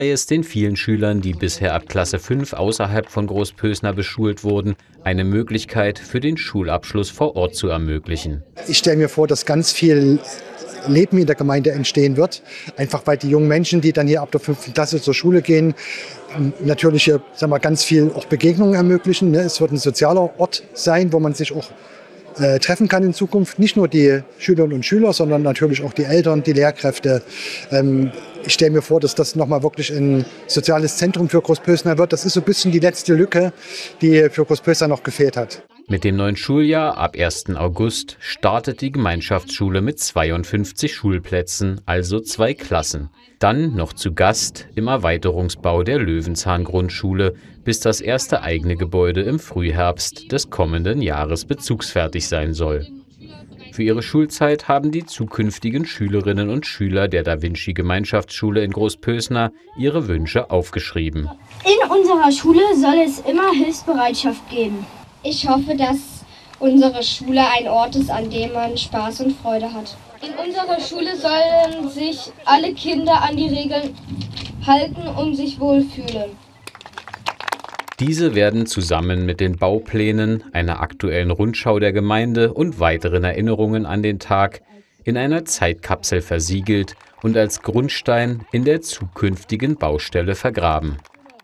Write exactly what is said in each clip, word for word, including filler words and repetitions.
sei es den vielen Schülern, die bisher ab Klasse fünf außerhalb von Großpösner beschult wurden, eine Möglichkeit für den Schulabschluss vor Ort zu ermöglichen. Ich stelle mir vor, dass ganz viel Leben in der Gemeinde entstehen wird, einfach weil die jungen Menschen, die dann hier ab der fünften Klasse zur Schule gehen, natürlich hier, sagen wir, ganz viel auch Begegnungen ermöglichen. Es wird ein sozialer Ort sein, wo man sich auch äh, treffen kann in Zukunft. Nicht nur die Schülerinnen und Schüler, sondern natürlich auch die Eltern, die Lehrkräfte. Ähm, ich stelle mir vor, dass das nochmal wirklich ein soziales Zentrum für Großpösner wird. Das ist so ein bisschen die letzte Lücke, die für Großpösner noch gefehlt hat. Mit dem neuen Schuljahr ab ersten August startet die Gemeinschaftsschule mit zweiundfünfzig Schulplätzen, also zwei Klassen. Dann noch zu Gast im Erweiterungsbau der Löwenzahn-Grundschule, bis das erste eigene Gebäude im Frühherbst des kommenden Jahres bezugsfertig sein soll. Für ihre Schulzeit haben die zukünftigen Schülerinnen und Schüler der Da Vinci Gemeinschaftsschule in Großpösner ihre Wünsche aufgeschrieben. In unserer Schule soll es immer Hilfsbereitschaft geben. Ich hoffe, dass unsere Schule ein Ort ist, an dem man Spaß und Freude hat. In unserer Schule sollen sich alle Kinder an die Regeln halten und sich wohlfühlen. Diese werden zusammen mit den Bauplänen, einer aktuellen Rundschau der Gemeinde und weiteren Erinnerungen an den Tag in einer Zeitkapsel versiegelt und als Grundstein in der zukünftigen Baustelle vergraben.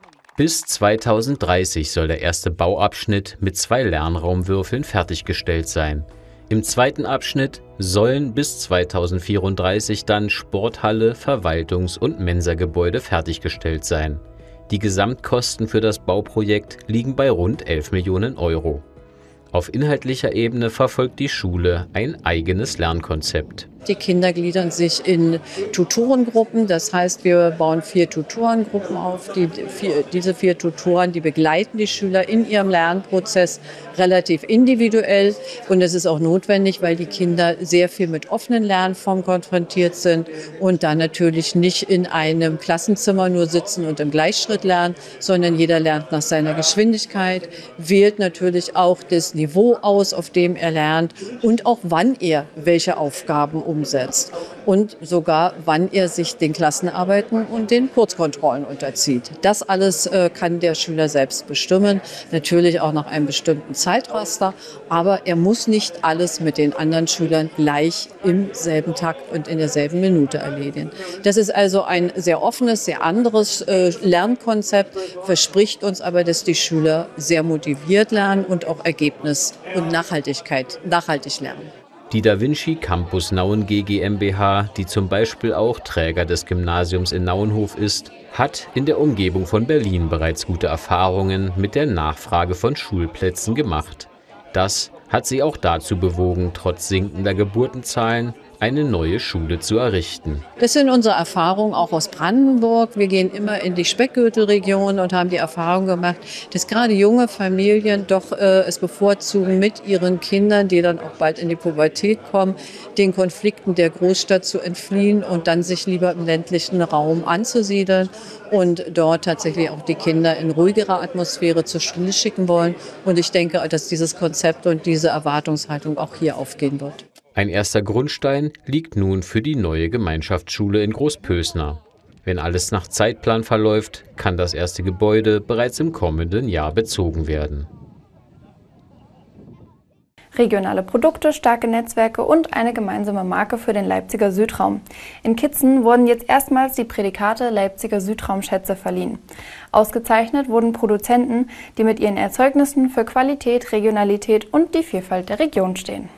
Bis zweitausenddreißig soll der erste Bauabschnitt mit zwei Lernraumwürfeln fertiggestellt sein. Im zweiten Abschnitt sollen bis zweitausendvierunddreißig dann Sporthalle, Verwaltungs- und Mensagebäude fertiggestellt sein. Die Gesamtkosten für das Bauprojekt liegen bei rund elf Millionen Euro. Auf inhaltlicher Ebene verfolgt die Schule ein eigenes Lernkonzept. Die Kinder gliedern sich in Tutorengruppen, das heißt, wir bauen vier Tutorengruppen auf. Die, vier, diese vier Tutoren, die begleiten die Schüler in ihrem Lernprozess relativ individuell. Und es ist auch notwendig, weil die Kinder sehr viel mit offenen Lernformen konfrontiert sind und dann natürlich nicht in einem Klassenzimmer nur sitzen und im Gleichschritt lernen, sondern jeder lernt nach seiner Geschwindigkeit, wählt natürlich auch das Niveau aus, auf dem er lernt und auch wann er welche Aufgaben umsetzt und sogar wann er sich den Klassenarbeiten und den Kurzkontrollen unterzieht. Das alles äh, kann der Schüler selbst bestimmen, natürlich auch nach einem bestimmten Zeitraster, aber er muss nicht alles mit den anderen Schülern gleich im selben Takt und in derselben Minute erledigen. Das ist also ein sehr offenes, sehr anderes äh, Lernkonzept, verspricht uns aber, dass die Schüler sehr motiviert lernen und auch Ergebnis und Nachhaltigkeit, nachhaltig lernen. Die Da Vinci Campus Nauen GmbH, die zum Beispiel auch Träger des Gymnasiums in Nauenhof ist, hat in der Umgebung von Berlin bereits gute Erfahrungen mit der Nachfrage von Schulplätzen gemacht. Das hat sie auch dazu bewogen, trotz sinkender Geburtenzahlen eine neue Schule zu errichten. Das sind unsere Erfahrungen auch aus Brandenburg. Wir gehen immer in die Speckgürtelregion und haben die Erfahrung gemacht, dass gerade junge Familien doch äh, es bevorzugen, mit ihren Kindern, die dann auch bald in die Pubertät kommen, den Konflikten der Großstadt zu entfliehen und dann sich lieber im ländlichen Raum anzusiedeln und dort tatsächlich auch die Kinder in ruhigerer Atmosphäre zur Schule schicken wollen. Und ich denke, dass dieses Konzept und diese Erwartungshaltung auch hier aufgehen wird. Ein erster Grundstein liegt nun für die neue Gemeinschaftsschule in Großpösner. Wenn alles nach Zeitplan verläuft, kann das erste Gebäude bereits im kommenden Jahr bezogen werden. Regionale Produkte, starke Netzwerke und eine gemeinsame Marke für den Leipziger Südraum. In Kitzen wurden jetzt erstmals die Prädikate Leipziger Südraumschätze verliehen. Ausgezeichnet wurden Produzenten, die mit ihren Erzeugnissen für Qualität, Regionalität und die Vielfalt der Region stehen.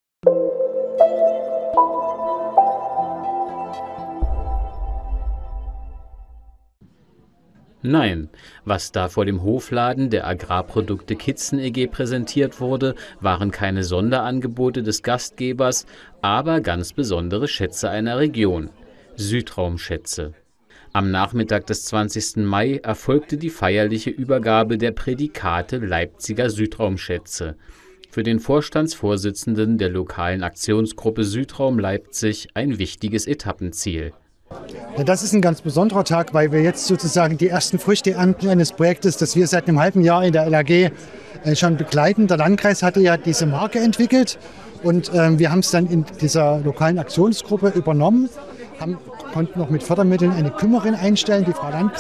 Nein, was da vor dem Hofladen der Agrarprodukte Kitzen E G präsentiert wurde, waren keine Sonderangebote des Gastgebers, aber ganz besondere Schätze einer Region, Südraumschätze. Am Nachmittag des zwanzigsten Mai erfolgte die feierliche Übergabe der Prädikate Leipziger Südraumschätze. Für den Vorstandsvorsitzenden der lokalen Aktionsgruppe Südraum Leipzig ein wichtiges Etappenziel. Ja, das ist ein ganz besonderer Tag, weil wir jetzt sozusagen die ersten Früchte ernten eines Projektes, das wir seit einem halben Jahr in der L A G äh, schon begleiten. Der Landkreis hatte ja diese Marke entwickelt und äh, wir haben es dann in dieser lokalen Aktionsgruppe übernommen, haben konnten noch mit Fördermitteln eine Kümmerin einstellen, die Frau Landgraf.